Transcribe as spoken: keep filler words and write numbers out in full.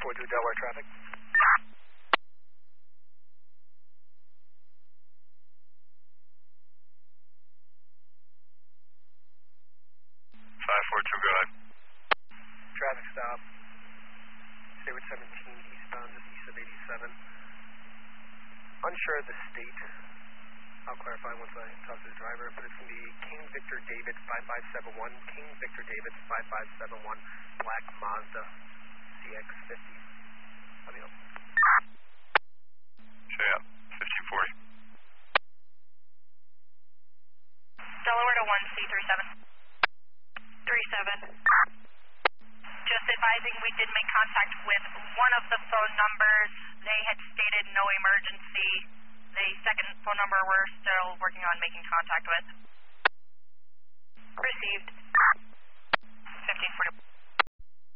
four two Delaware traffic. five four two, go ahead. Traffic stop. State seventeen eastbound, just east of eighty-seven. Unsure of the state. I'll clarify once I talk to the driver, but it's going to be King Victor David five five seven one, King Victor David five five seven one, Black Mazda C X fifty. Let me know. Stay up, fifteen forty. Delaware to one, C three seven. three seven. Just advising we did make contact with one of the phone numbers. They had stated no emergency. The second phone number we're still working on making contact with. Received. fifteen forty.